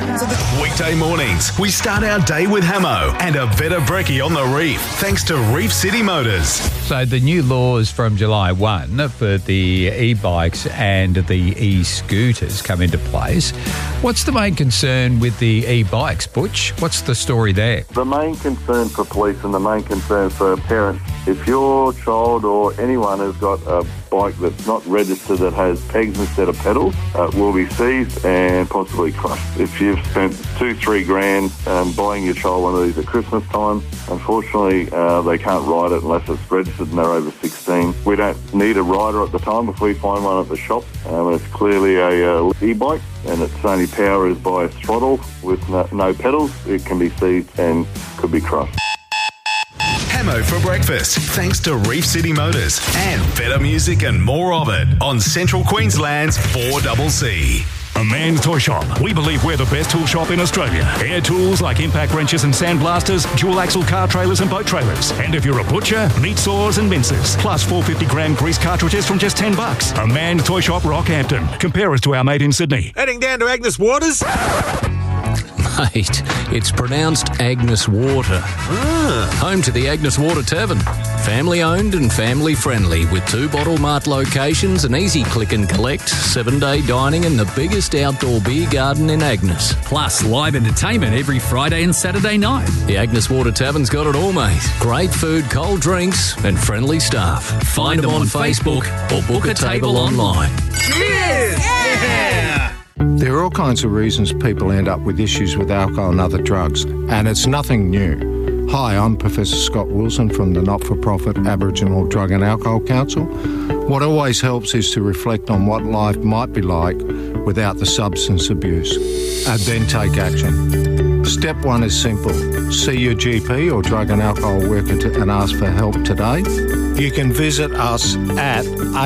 Weekday mornings, we start our day with Hamo and a Veta Brekkie on the Reef, thanks to Reef City Motors. So the new laws from July 1 for the e-bikes and the e-scooters come into place. What's the main concern with the e-bikes, Butch? What's the story there? The main concern for police and the main concern for parents, if your child or anyone has got a bike that's not registered that has pegs instead of pedals, will be seized and possibly crushed. If you've spent $2-3 grand buying your child one of these at Christmas time, unfortunately they can't ride it unless it's registered and they're over 16. We don't need a rider at the time if we find one at the shop. It's clearly a e-bike and its only power is by a throttle with no pedals. It can be seized and could be crushed. Hamo for breakfast, thanks to Reef City Motors and better music and more of it on Central Queensland's 4CC. A Man's Toy Shop. We believe we're the best tool shop in Australia. Air tools like impact wrenches and sandblasters, dual axle car trailers and boat trailers. And if you're a butcher, meat saws and mincers. Plus 450-gram grease cartridges from just $10. A Man's Toy Shop, Rockhampton. Compare us to our mate in Sydney. Heading down to Agnes Waters? Mate, it's pronounced Agnes Water. Home to the Agnes Water Tavern. Family owned and family friendly with 2 Bottle Mart locations, an easy click and collect, 7-day dining and the biggest outdoor beer garden in Agnes. Plus live entertainment every Friday and Saturday night. The Agnes Water Tavern's got it all, mate. Great food, cold drinks and friendly staff. Find them on Facebook or book a table online. Cheers! Yeah! There are all kinds of reasons people end up with issues with alcohol and other drugs, and it's nothing new. Hi, I'm Professor Scott Wilson from the not-for-profit Aboriginal Drug and Alcohol Council. What always helps is to reflect on what life might be like without the substance abuse, and then take action. Step 1 is simple. See your GP or drug and alcohol worker and ask for help today. You can visit us at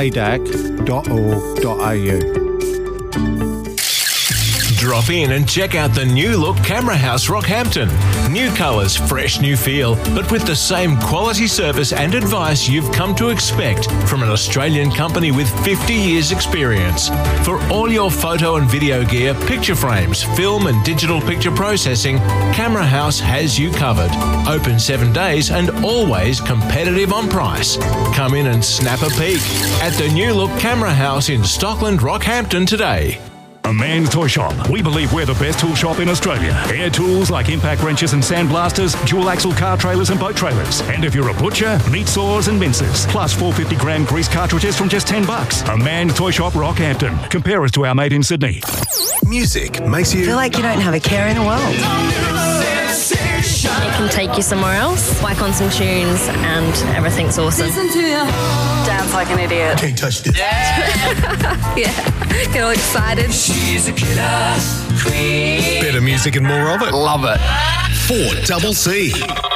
adac.org.au. Drop in and check out the new look Camera House Rockhampton. New colours, fresh new feel, but with the same quality service and advice you've come to expect from an Australian company with 50 years experience. For all your photo and video gear, picture frames, film and digital picture processing, Camera House has you covered. Open 7 days and always competitive on price. Come in and snap a peek at the new look Camera House in Stockland, Rockhampton today. A Man's Toy Shop. We believe we're the best tool shop in Australia. Air tools like impact wrenches and sandblasters, dual axle car trailers and boat trailers. And if you're a butcher, meat saws and mincers. Plus 450-gram grease cartridges from just $10. A Man's Toy Shop, Rockhampton. Compare us to our mate in Sydney. Music makes you feel like you don't have a care in the world. It can take you somewhere else, whack on some tunes, and everything's awesome. Listen to you. Dance like an idiot. Can't touch this. Yeah, get all excited. She's a killer queen. better music and more of it. Love it. 4CC.